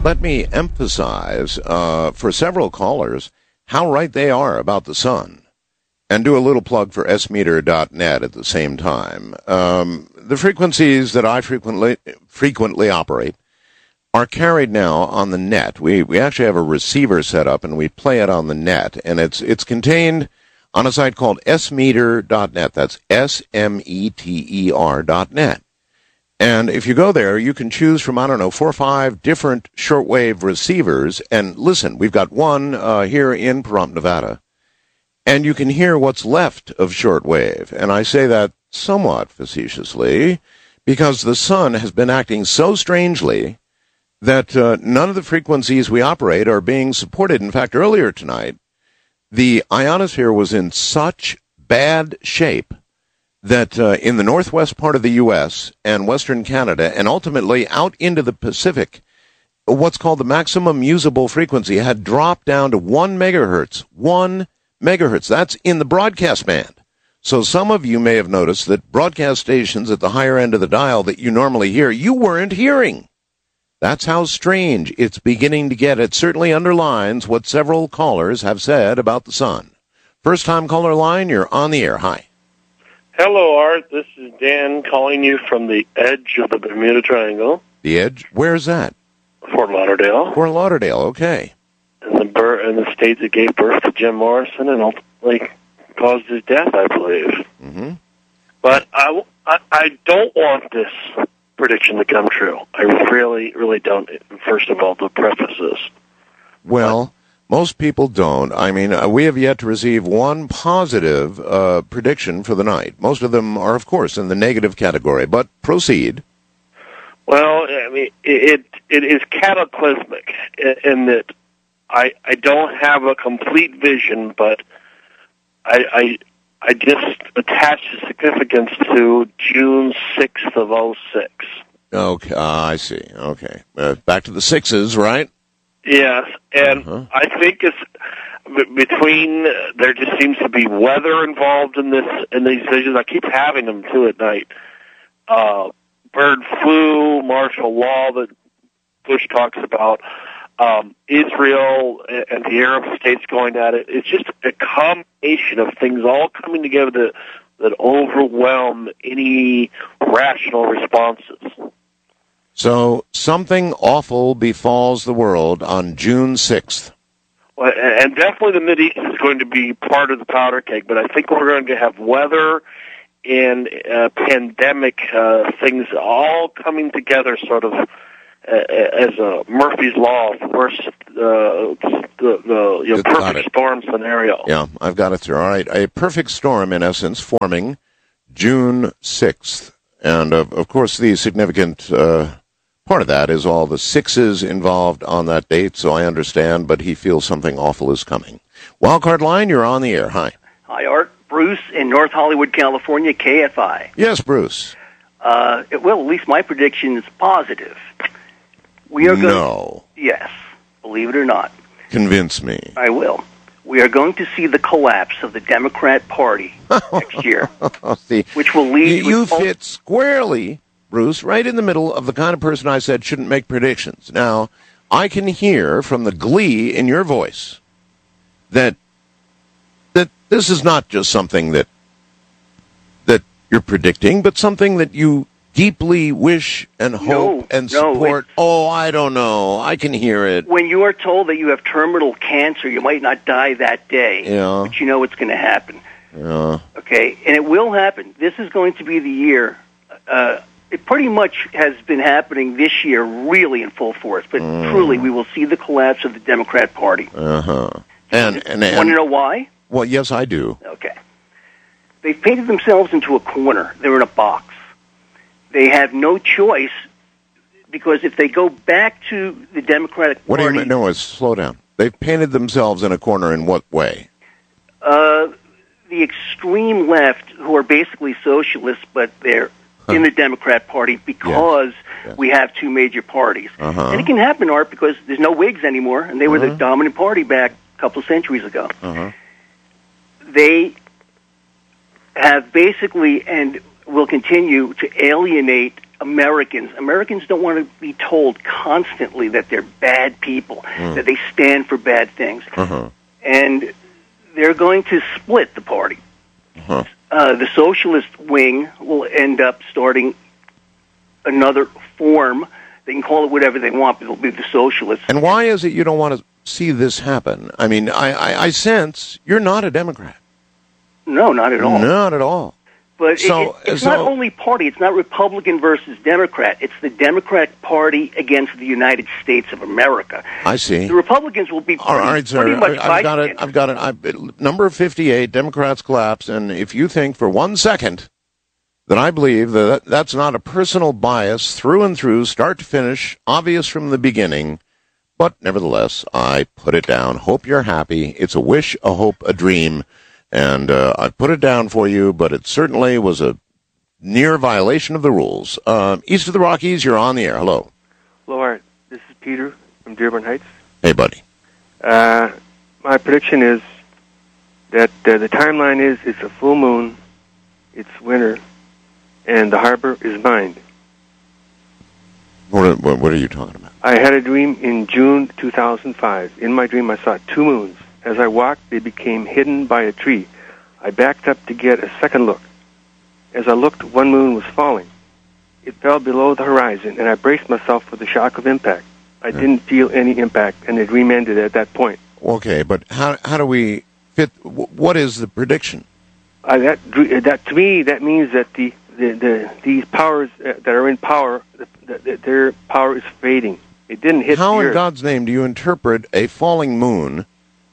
let me emphasize for several callers how right they are about the sun, and do a little plug for smeter.net at the same time. The frequencies that I frequently operate are carried now on the net. We actually have a receiver set up, and we play it on the net, and it's contained on a site called smeter.net. That's SMETER.net. And if you go there, you can choose from, 4 or 5 different shortwave receivers. And listen, we've got one here in Pahrump, Nevada. And you can hear what's left of shortwave. And I say that somewhat facetiously because the sun has been acting so strangely that none of the frequencies we operate are being supported. In fact, earlier tonight, the ionosphere was in such bad shape that in the northwest part of the U.S. and western Canada, and ultimately out into the Pacific, what's called the maximum usable frequency had dropped down to 1 megahertz. 1 megahertz. That's in the broadcast band. So some of you may have noticed that broadcast stations at the higher end of the dial that you normally hear, you weren't hearing. That's how strange it's beginning to get. It certainly underlines what several callers have said about the sun. First-time caller line, you're on the air. Hi. Hello, Art. This is Dan calling you from the edge of the Bermuda Triangle. The edge? Where's that? Fort Lauderdale. Fort Lauderdale, okay. In the state that gave birth to Jim Morrison and ultimately caused his death, I believe. Mm-hmm. But I don't want this prediction to come true. I really, really don't, first of all, to preface this. Well, most people don't. I mean, we have yet to receive one positive prediction for the night. Most of them are, of course, in the negative category, but proceed. Well, I mean, it is cataclysmic in that I don't have a complete vision, but I just attach the significance to June 6th of 06. Okay, I see. Okay. Back to the sixes, right? Yes, and I think it's between, there just seems to be weather involved in these visions. I keep having them, too, at night. Bird flu, martial law that Bush talks about, Israel and the Arab states going at it. It's just a combination of things all coming together that overwhelm any rational responses. So something awful befalls the world on June 6th. Well, and definitely the Mideast is going to be part of the powder keg, but I think we're going to have weather and pandemic things all coming together sort of as a Murphy's Law, the perfect storm scenario. Yeah, I've got it through. All right, a perfect storm, in essence, forming June 6th. And, of course, the significant part of that is all the sixes involved on that date, so I understand, but he feels something awful is coming. Wildcard line, you're on the air. Hi. Hi, Art. Bruce in North Hollywood, California, KFI. Yes, Bruce. Well, at least my prediction is positive. We are No. Yes, believe it or not. Convince me. I will. We are going to see the collapse of the Democrat Party next year, See, which will lead to... You fit squarely, Bruce, right in the middle of the kind of person I said shouldn't make predictions. Now, I can hear from the glee in your voice that this is not just something that you're predicting, but something that you deeply wish and hope and support. I don't know. I can hear it. When you are told that you have terminal cancer, you might not die that day, but you know it's going to happen. Yeah. Okay, and it will happen. This is going to be the year. It pretty much has been happening this year, really in full force. But truly, we will see the collapse of the Democrat Party. And want to know why? Well, yes, I do. Okay. They've painted themselves into a corner. They're in a box. They have no choice, because if they go back to the Democratic Party... What do you mean? No, slow down. They've painted themselves in a corner in what way? The extreme left, who are basically socialists, but they're in the Democrat Party because we have two major parties. And it can happen, Art, because there's no Whigs anymore, and they were the dominant party back a couple of centuries ago. They have basically, and will continue to alienate Americans don't want to be told constantly that they're bad people, that they stand for bad things. And they're going to split the party. The socialist wing will end up starting another form. They can call it whatever they want, but it'll be the socialists. And why is it you don't want to see this happen? I mean, I sense you're not a Democrat. No, not at all. Not at all. But it's not only party. It's not Republican versus Democrat. It's the Democrat Party against the United States of America. I see. The Republicans will be all right, sir. pretty much I've got it. Number 58, Democrats collapse. And if you think for 1 second that I believe that that's not a personal bias through and through, start to finish, obvious from the beginning, but nevertheless, I put it down. Hope you're happy. It's a wish, a hope, a dream. And I put it down for you, but it certainly was a near violation of the rules. East of the Rockies, you're on the air. Hello. Hello, Art. This is Peter from Dearborn Heights. Hey, buddy. My prediction is that the timeline is it's a full moon, it's winter, and the harbor is mined. What are you talking about? I had a dream in June 2005. In my dream, I saw 2 moons. As I walked, they became hidden by a tree. I backed up to get a second look. As I looked, 1 moon was falling. It fell below the horizon, and I braced myself for the shock of impact. I didn't feel any impact, and the dream ended at that point. Okay, but how do we fit? What is the prediction? That to me, that means that these powers that are in power, their power is fading. It didn't hit. How the in earth. God's name do you interpret a falling moon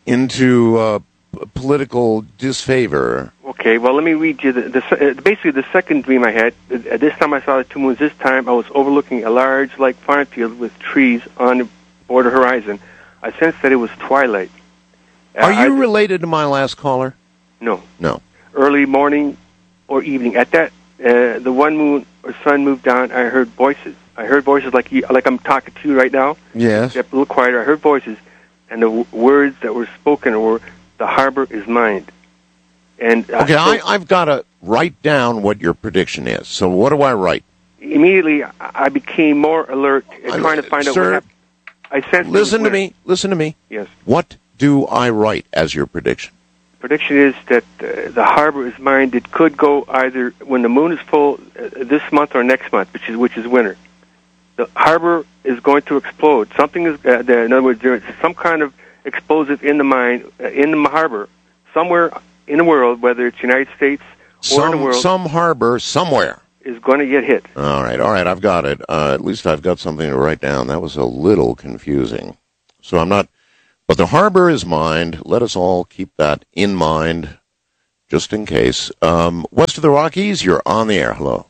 into political disfavor? Okay, well, let me read you basically the second dream I had. This time I saw the 2 moons. This time I was overlooking a large, farm field with trees on the border horizon. I sensed that it was twilight. Are you related to my last caller? No. No. Early morning or evening. At that, the 1 moon or sun moved down. I heard voices. I heard voices like I'm talking to you right now. Yes. Except a little quieter. I heard voices. And the words that were spoken were, "The harbor is mined." And okay, I've got to write down what your prediction is. So what do I write? Immediately, I became more alert and trying to find out what happened. I sensed. Listen to me. Listen to me. Yes. What do I write as your prediction? Prediction is that the harbor is mined. It could go either when the moon is full this month or next month, which is winter. The harbor is going to explode. Something is, in other words, there's some kind of explosive in the mine, in the harbor, somewhere in the world, whether it's the United States or in the world. Some harbor somewhere is going to get hit. All right, I've got it. At least I've got something to write down. That was a little confusing. So I'm not, but the harbor is mined. Let us all keep that in mind, just in case. West of the Rockies, you're on the air. Hello.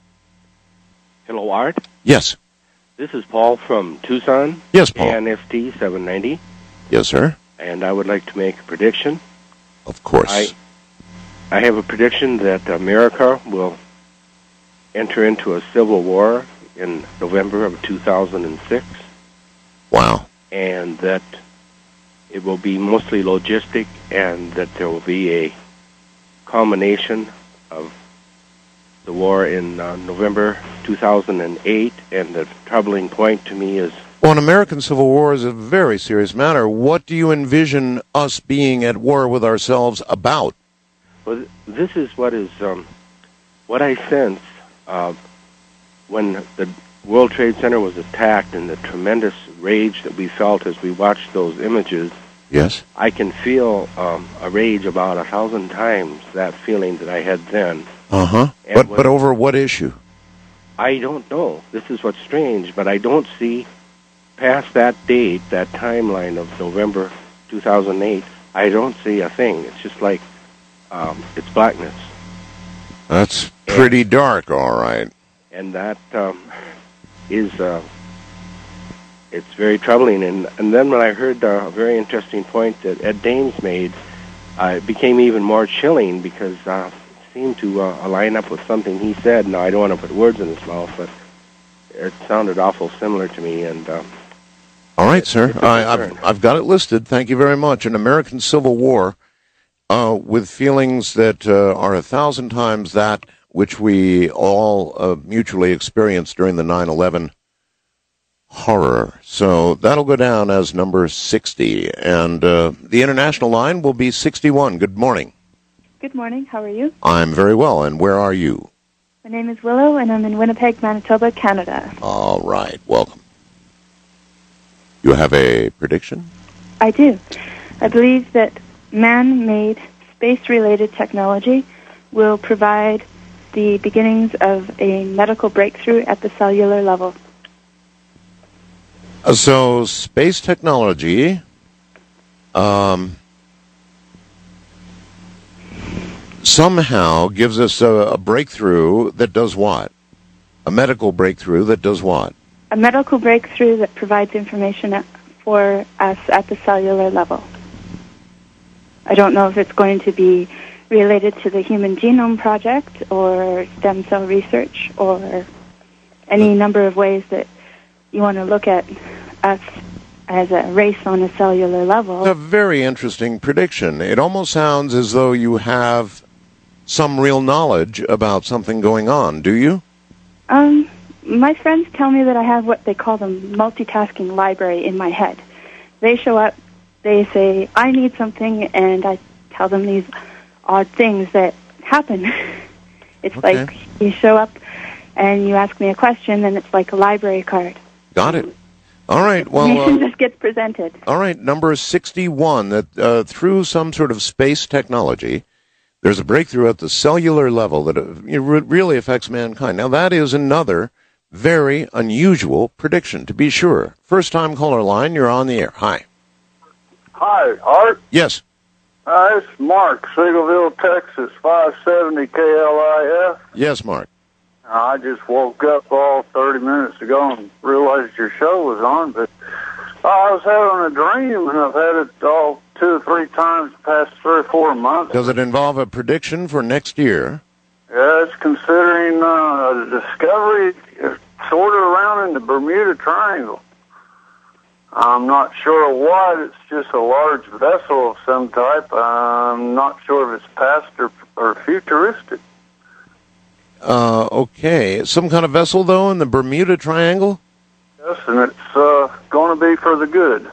Hello, Art. Yes. This is Paul from Tucson. Yes, Paul. ANST 790. Yes, sir. And I would like to make a prediction. Of course. I have a prediction that America will enter into a civil war in November of 2006. Wow. And that it will be mostly logistic, and that there will be a culmination of the war in November 2008, and the troubling point to me is... Well, an American Civil War is a very serious matter. What do you envision us being at war with ourselves about? Well, this is what I sense when the World Trade Center was attacked, and the tremendous rage that we felt as we watched those images. Yes. I can feel a rage about 1,000 times that feeling that I had then. Uh-huh. But over what issue? I don't know. This is what's strange, but I don't see past that date, that timeline of November 2008, I don't see a thing. It's just like it's blackness. That's pretty dark, all right. And that is it's very troubling. And then when I heard a very interesting point that Ed Dames made, it became even more chilling because it seemed to align up with something he said. Now, I don't want to put words in his mouth, but it sounded awful similar to me. And all right, sir. I've got it listed. Thank you very much. An American Civil War with feelings that are 1,000 times that which we all mutually experienced during the 9/11 horror. So that'll go down as number 60. And the international line will be 61. Good morning. Good morning. How are you? I'm very well. And where are you? My name is Willow, and I'm in Winnipeg, Manitoba, Canada. All right. Welcome. You have a prediction? I do. I believe that man-made space-related technology will provide the beginnings of a medical breakthrough at the cellular level. So space technology somehow gives us a breakthrough that does what? A medical breakthrough that does what? A medical breakthrough that provides information for us at the cellular level. I don't know if it's going to be related to the Human Genome Project or stem cell research or any number of ways that you want to look at us as a race on a cellular level. It's a very interesting prediction. It almost sounds as though you have some real knowledge about something going on, do you? My friends tell me that I have what they call the multitasking library in my head. They show up, they say, I need something, and I tell them these odd things that happen. It's okay. Like you show up and you ask me a question, and it's like a library card. Got it. All right. Well, information just gets presented. All right. Number 61, that through some sort of space technology, there's a breakthrough at the cellular level that really affects mankind. Now, that is another very unusual prediction, to be sure. First-time caller line, you're on the air. Hi. Hi, Art. Yes. It's Mark, Seagoville, Texas, 570 KLIF. Yes, Mark. I just woke up all 30 minutes ago and realized your show was on, but I was having a dream, and I've had it all 2 or 3 times the past 3 or 4 months. Does it involve a prediction for next year? Yeah, it's considering a discovery sort of around in the Bermuda Triangle. I'm not sure what. It's just a large vessel of some type. I'm not sure if it's past or futuristic. Okay. Some kind of vessel, though, in the Bermuda Triangle? Yes, and it's going to be for the good.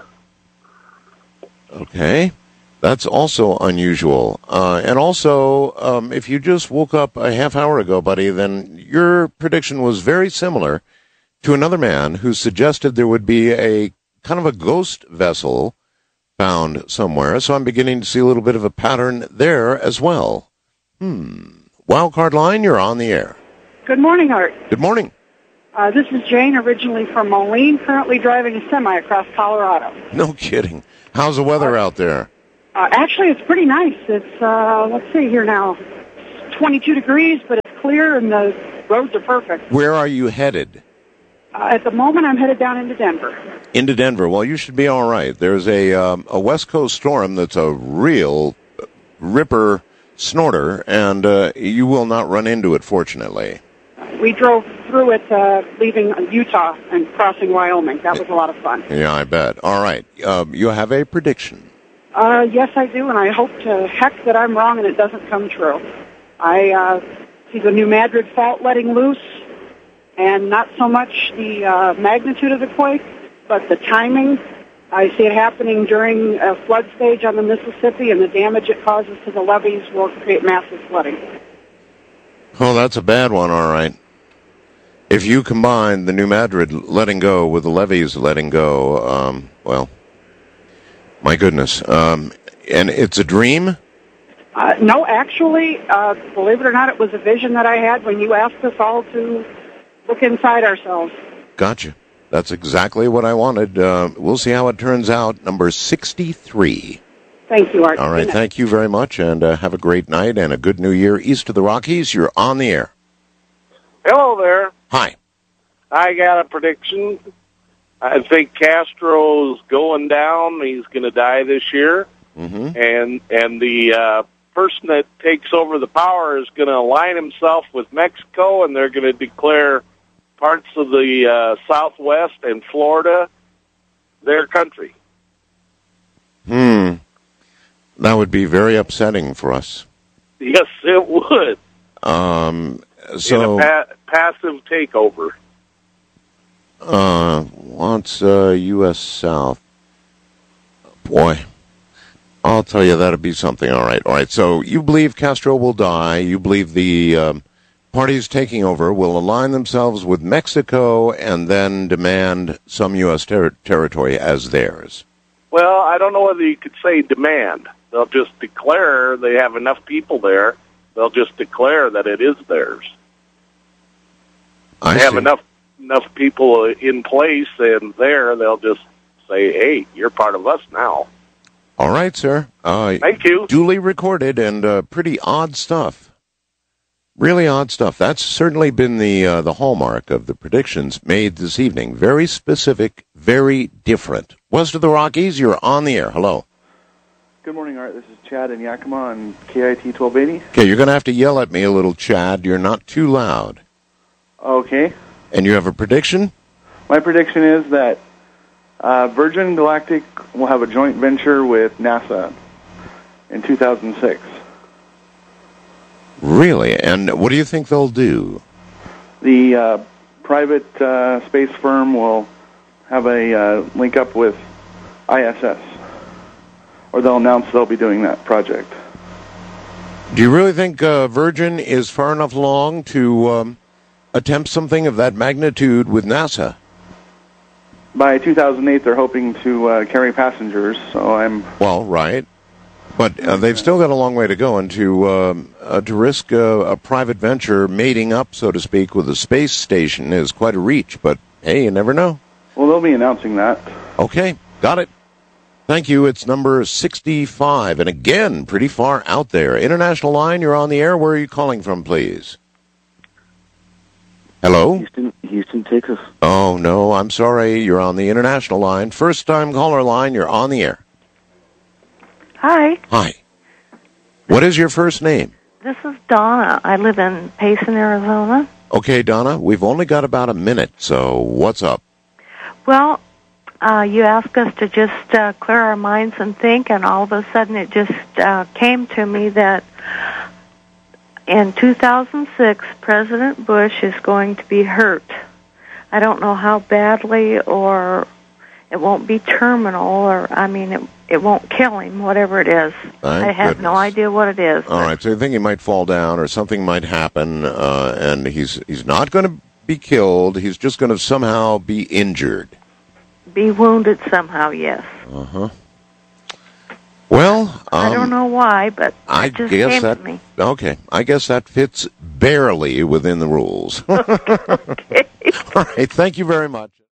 Okay. That's also unusual. And also, if you just woke up a half hour ago, buddy, then your prediction was very similar to another man who suggested there would be a kind of a ghost vessel found somewhere. So I'm beginning to see a little bit of a pattern there as well. Wildcard line, you're on the air. Good morning, Art. Good morning. This is Jane, originally from Moline, currently driving a semi across Colorado. No kidding. How's the weather out there? Actually, it's pretty nice. It's, let's see here now, 22 degrees, but it's clear and the roads are perfect. Where are you headed? At the moment, I'm headed down into Denver. Into Denver. Well, you should be all right. There's a West Coast storm that's a real ripper snorter, and you will not run into it, fortunately. We drove through it leaving Utah and crossing Wyoming. That was a lot of fun. Yeah, I bet. All right. You have a prediction? Yes, I do, and I hope to heck that I'm wrong and it doesn't come true. I see the New Madrid fault letting loose, and not so much the magnitude of the quake, but the timing. I see it happening during a flood stage on the Mississippi, and the damage it causes to the levees will create massive flooding. Oh, that's a bad one, all right. If you combine the New Madrid letting go with the levees letting go, well, my goodness. And it's a dream? No, actually, believe it or not, it was a vision that I had when you asked us all to look inside ourselves. Gotcha. That's exactly what I wanted. We'll see how it turns out. Number 63. Thank you, Art. All right, thank you very much, and have a great night and a good New Year east of the Rockies. You're on the air. Hello there. Hi. I got a prediction. I think Castro's going down. He's going to die this year. Mm-hmm. And the person that takes over the power is going to align himself with Mexico, and they're going to declare parts of the Southwest and Florida their country. That would be very upsetting for us. Yes, it would. So in a passive takeover. Wants U.S. South. Boy, I'll tell you that'd be something. All right. So you believe Castro will die. You believe the parties taking over will align themselves with Mexico and then demand some U.S. territory as theirs. Well, I don't know whether you could say demand. They'll just declare they have enough people there. They'll just declare that it is theirs. They have enough people in place, and there they'll just say, hey, you're part of us now. All right, sir. Thank you. Duly recorded and pretty odd stuff. Really odd stuff. That's certainly been the hallmark of the predictions made this evening. Very specific, very different. West of the Rockies, you're on the air. Hello. Good morning, Art. This is Chad in Yakima on KIT 1280. Okay, you're going to have to yell at me a little, Chad. You're not too loud. Okay. And you have a prediction? My prediction is that Virgin Galactic will have a joint venture with NASA in 2006. Really? And what do you think they'll do? The private space firm will have a link up with ISS, or they'll announce they'll be doing that project. Do you really think Virgin is far enough along to attempt something of that magnitude with NASA? By 2008, they're hoping to carry passengers, so I'm... Well, right. But they've still got a long way to go, and to risk a private venture mating up, so to speak, with a space station is quite a reach. But, hey, you never know. Well, they'll be announcing that. Okay, got it. Thank you. It's number 65, and again, pretty far out there. International line, you're on the air. Where are you calling from, please? Hello? Houston, Texas. Oh, no, I'm sorry. You're on the international line. First-time caller line, you're on the air. Hi. Hi. What is your first name? This is Donna. I live in Payson, Arizona. Okay, Donna, we've only got about a minute, so what's up? Well, you asked us to just clear our minds and think, and all of a sudden it just came to me that in 2006, President Bush is going to be hurt. I don't know how badly, or it won't be terminal, or, it won't kill him, whatever it is. I have no idea what it is. All right, so you think he might fall down or something might happen, and he's not going to be killed. He's just going to somehow be injured. Be wounded somehow, yes. Uh-huh. Well, I don't know why, but it just came to me. Okay, I guess that fits barely within the rules. Okay. All right, thank you very much.